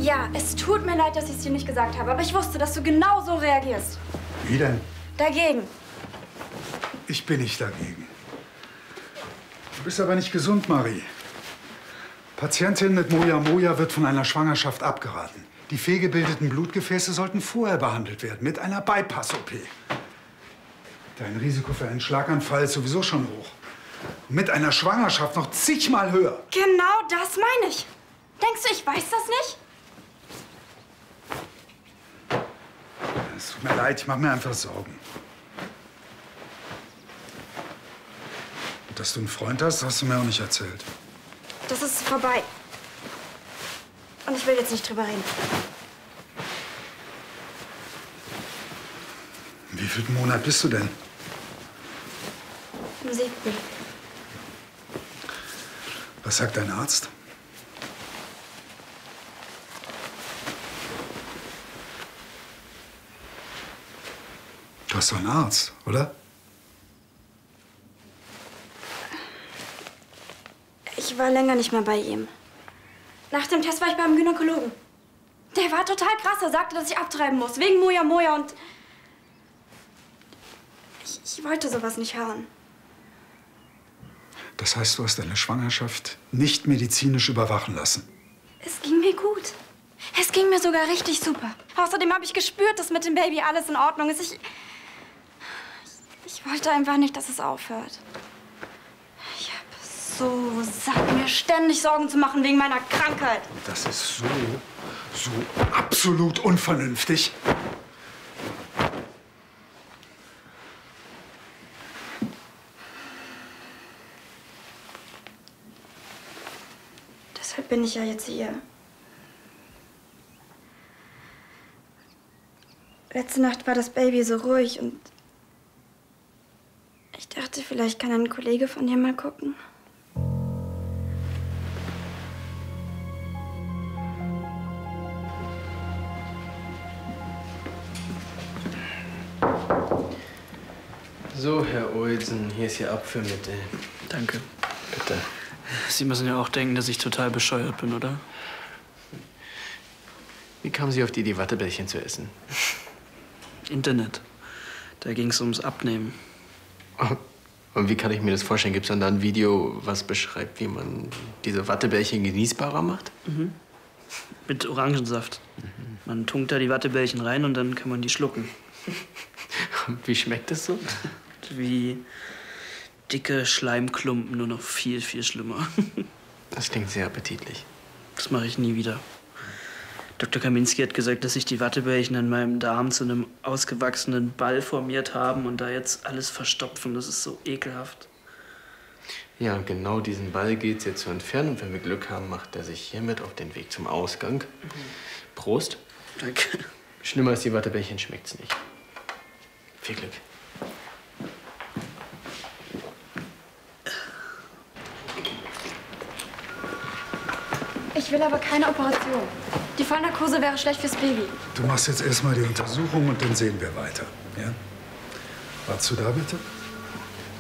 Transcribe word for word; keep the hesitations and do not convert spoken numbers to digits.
Ja, es tut mir leid, dass ich es dir nicht gesagt habe, aber ich wusste, dass du genau so reagierst. Wie denn? Dagegen. Ich bin nicht dagegen. Du bist aber nicht gesund, Marie. Patientin mit Moja Moja wird von einer Schwangerschaft abgeraten. Die fehlgebildeten Blutgefäße sollten vorher behandelt werden, mit einer Bypass-O P. Dein Risiko für einen Schlaganfall ist sowieso schon hoch. Und mit einer Schwangerschaft noch zigmal höher. Genau das meine ich. Denkst du, ich weiß das nicht? Es tut mir leid, ich mache mir einfach Sorgen. Und dass du einen Freund hast, hast du mir auch nicht erzählt. Das ist vorbei. Und ich will jetzt nicht drüber reden. Im wievielten Monat bist du denn? Im siebten. Was sagt dein Arzt? Du hast doch einen Arzt, oder? Ich war länger nicht mehr bei ihm. Nach dem Test war ich beim Gynäkologen. Der war total krass. Er sagte, dass ich abtreiben muss. Wegen Moja Moja und... Ich, ich wollte sowas nicht hören. Das heißt, du hast deine Schwangerschaft nicht medizinisch überwachen lassen? Es ging mir gut. Es ging mir sogar richtig super. Außerdem habe ich gespürt, dass mit dem Baby alles in Ordnung ist. Ich... Ich wollte einfach nicht, dass es aufhört. Ich habe so satt, mir ständig Sorgen zu machen wegen meiner Krankheit. Das ist so, so absolut unvernünftig. Deshalb bin ich ja jetzt hier. Letzte Nacht war das Baby so ruhig und ich dachte, vielleicht kann ein Kollege von dir mal gucken. So, Herr Olsen, hier ist Ihr Abführmittel. Danke. Bitte. Sie müssen ja auch denken, dass ich total bescheuert bin, oder? Wie kamen Sie auf die Idee, Wattebällchen zu essen? Internet. Da ging es ums Abnehmen. Und wie kann ich mir das vorstellen? Gibt es dann da ein Video, was beschreibt, wie man diese Wattebällchen genießbarer macht? Mhm. Mit Orangensaft. Mhm. Man tunkt da die Wattebällchen rein und dann kann man die schlucken. Wie schmeckt das so? Wie dicke Schleimklumpen, nur noch viel, viel schlimmer. Das klingt sehr appetitlich. Das mache ich nie wieder. Doktor Kaminski hat gesagt, dass sich die Wattebällchen in meinem Darm zu einem ausgewachsenen Ball formiert haben und da jetzt alles verstopfen. Das ist so ekelhaft. Ja, genau diesen Ball gilt es jetzt zu entfernen. Und wenn wir Glück haben, macht er sich hiermit auf den Weg zum Ausgang. Mhm. Prost. Danke. Schlimmer als die Wattebällchen schmeckt's nicht. Viel Glück. Ich will aber keine Operation. Die Vollnarkose wäre schlecht fürs Baby. Du machst jetzt erstmal die Untersuchung und dann sehen wir weiter. Ja? Wartest du da bitte?